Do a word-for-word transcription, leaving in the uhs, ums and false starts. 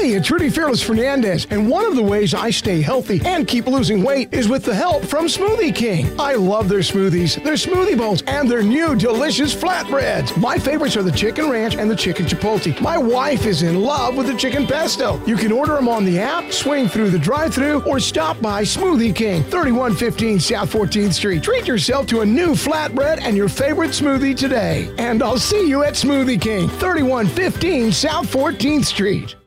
Hey, it's Rudy Fearless Fernandez, and one of the ways I stay healthy and keep losing weight is with the help from Smoothie King. I love their smoothies, their smoothie bowls, and their new delicious flatbreads. My favorites are the chicken ranch and the chicken chipotle. My wife is in love with the chicken pesto. You can order them on the app, swing through the drive-thru, or stop by Smoothie King, thirty-one fifteen South fourteenth Street. Treat yourself to a new flatbread and your favorite smoothie today. And I'll see you at Smoothie King, thirty-one fifteen South fourteenth Street.